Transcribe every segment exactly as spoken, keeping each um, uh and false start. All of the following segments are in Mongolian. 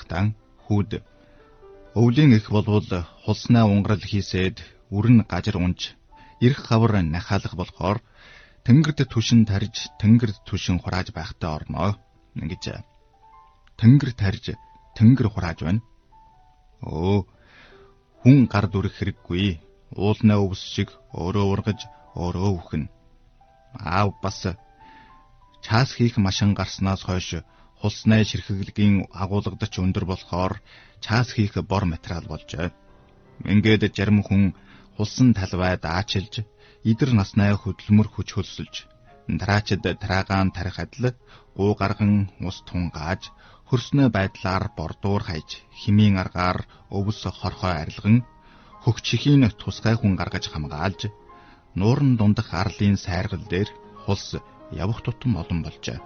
байхдаа хүүд өвлийн их болвол хулснаа унгарал хийсэд үрэн гажир унж ирэх хавар нахаалах болохоор тэнгэрд түшин тарж тэнгэрд түшин хурааж байхтай орноо гэж. Тэнгэр тарж тэнгэр хурааж байна. Өө хүн гар дүрэх хэрэггүй. Уулнаа өвс шиг өөрөө ургаж өөрөө үхэн. Аав бас чаас хийх машин гарснаас хойш хулснаа ширхэглэгийн агуулгадач өндөр болохоор чаас хийх бор материал болжээ. Ингээд зарим хүн хулсан талбайд аачилж идэр наснаа хөдөлмөр хүч хөлсөлж дараачид тараагаан тарих адил гуу гарган ус тунгааж хөрснөө байдлаар бордуур хайж химийн аргаар өвс хорхоо арилган хөгчихийн тусгай хүн гаргаж хамгаалж нууран дундах арлын сайргал дээр хулс явах тутам олон болжээ.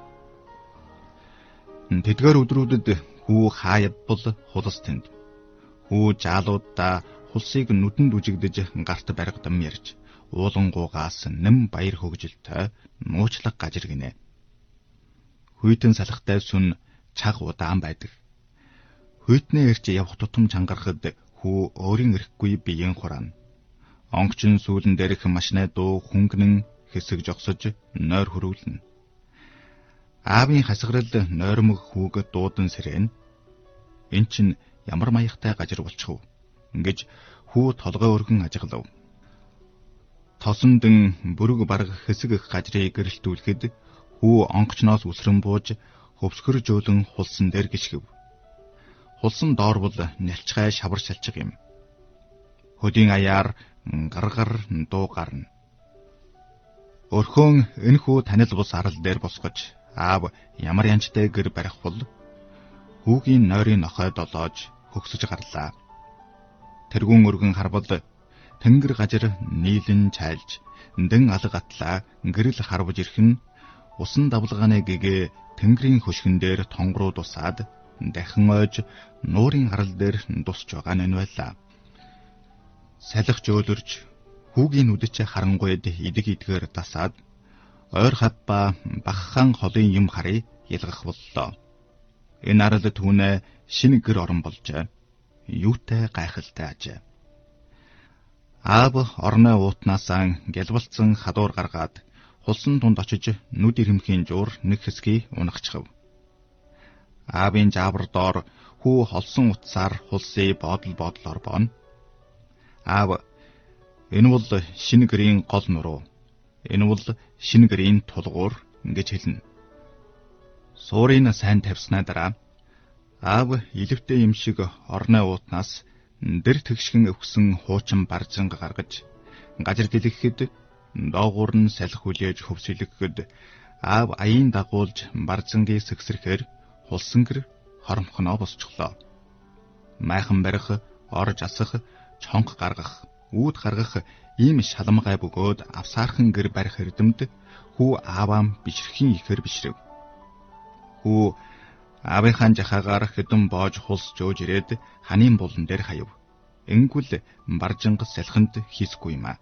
Тэдгээр өдрүүдэд хүү хааяббал хулс тэнд. Хүү жаалуудаа хулсыг нүдэнд үжигдэж гарт баригдам ярьж уулангуугаас нэм баяр хөгжилтэй нуучлаг гажир гинэ. Хүйтэн салхтай сүн чаг удаан байдаг. Хүйтнээ ирж явах тутам чангарахад хүү өөрийн эрэхгүй биеийн хураана. Онгчин сүүлэн дээрх машинаа дуу хүнгнэн хэсэг жогсож нойр хөрвүүлнэ. Аавын хасгарал нойрмог хүүг дуудан сэрэн. Эн чин ямар маягтай гажир болчихов гэж хүү толгой өргөн ажиглав. Тосондон бүрэг бараг хэсэг гажрыг гэрэлтүүлэхэд хүү онгочноос үсрэн бууж хөвсгөр жөөлөн хулсан дээр гიშгэв. Хулсан доор бол нялчгай шавар шалчиг юм. Хөдийн аяар гаргар дуу гарна. Өрхөн энэ хүү танил бус арал дээр босгож аав ямар янчтай гэр барих бол хүүгийн нойрын нохой долоож хөгсөж гарлаа. Тэргүүн өргөн харбал тэнгэр гажир нийлэн чайлж дэн алга атлаа гэрэл харвж ирхэн усан давлгааны гэгээ тэнгэрийн хөшгөн дээр тонгорууд усаад дахин ойж нуурын харал дээр дусч байгаа нь байлаа. Салхи жөөлөрж хүүгийн үдэч харангуйд идэг идгээр дасаад ойр хавба багхан холын юм харъя ялгах боллоо. Энэ арал түүнээ шинэ гэр орон болжээ. Юутай гайхалтай ажээ. Аав орноо уутнаасаа гялбалцсан хадуур гаргаад хулсан тунд очиж нүд ирэмхийн жуур нэг хэсгийг унагчхав. Аавын жаавар доор хүү холсон утсаар хулсыг бодол бодлоор бооно. Аав энэ бол шинэ гэрийн гол нуруу. Энэ бол шинэ гэрийн тулгуур гэж хэлнэ. Суурийг сайн тавьснаа дараа аав илвтэй юм шиг орноо уутнаас дэр тэгшгэн өвгсөн хуучин баржинг гаргаж гажир дэлгэхэд доогуур нь салхи хүлээж хөвсөлгөхөд аав аян дагуулж баржингийн сэгсрэхээр хулсан гэр хоромхноо босчихлоо. Майхан барих, орж асах, чонх гаргах, үүд гаргах ийм шалмгай бөгөөд авсаархан гэр барих эрдэмд хүү аавам бишрхийн ихэр бишрэв. Хүү аавынхаа жахаагаар хэдэн боож хулс жөөж ирээд ханийн булан дээр хаяв. Энгүүл баржинг салхинд хийсгүй юм аа.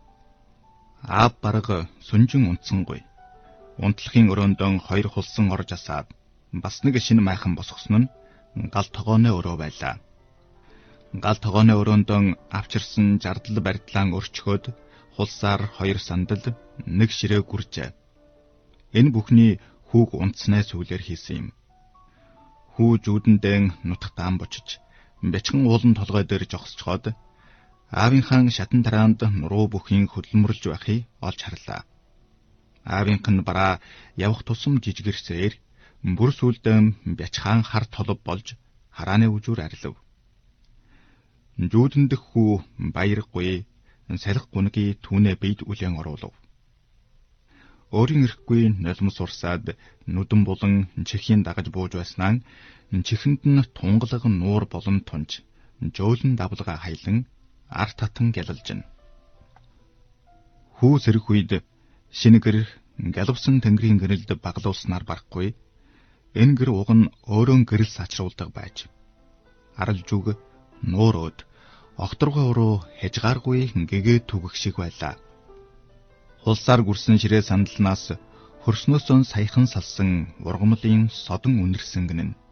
Аав бараг сүнжин унтсангүй. Унтлахын өрөөндөн хоёр хулсан орж асаад бас нэг шинэ майхан босгосон нь гал тогооны өрөө байлаа. Гал тогооны өрөөндөн авчирсан жардал барьтлаан өрчхөөд хулсаар хоёр сандал нэг ширээ гүржээ. Энэ бүхний хүүг унтснаа сүүлээр хийсэн юм. Хүү жүүдэндээ нутагтаан бочиж бячхан уулан толгой дээр жогсчхоод аавынхаа шатан тараанд нуруу бүхийн хөдөлмөрлж байхыг олж харлаа. Аавынх нь бараа явах тусам жижигэрсээр бүр сүлдэн бячхан хар толов болж харааны үжүүр арилв. Жүүдэндх хүү баяргүй салхи гунгийн түүнээ бийд үлэн оруулав. Өөрийн эрэхгүй нулимс урсаад нүдэн булан чихийн дагаж бууж байснаа чихэнд нь тунгалаг нуур болон тунж жөөлөн давлгаа хайлан ар татан гялалжна. Хүү сэрэх үед шинэ гэр галвсан тэнгэрийн гэрэлд баглуулснаар барахгүй. Энэ гэр уг нь өөрөө гэрэл сачруулдаг байж. Арал зүг нуурууд огторгой уруу хязгааргүй гэгээ түгэх шиг байлаа. Хулсаар гүрсэн ширээ сандалнаас хөрснөөсөн саяхан салсан ургамлын содон үнэрсэн гинэн.